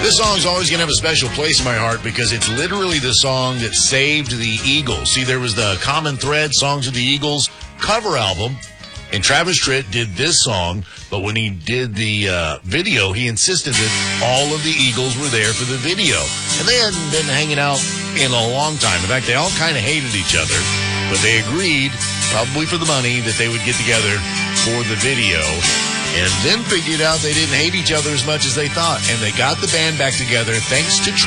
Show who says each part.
Speaker 1: This song's always going to have a special place in my heart because it's literally the song that saved the Eagles. See, there was the Common Thread Songs of the Eagles cover album, and Travis Tritt did this song, but when he did the video, he insisted that all of the Eagles were there for the video. And they hadn't been hanging out in a long time. In fact, they all kind of hated each other, but they agreed, probably for the money, that they would get together for the video. And then figured out they didn't hate each other as much as they thought. And they got the band back together thanks to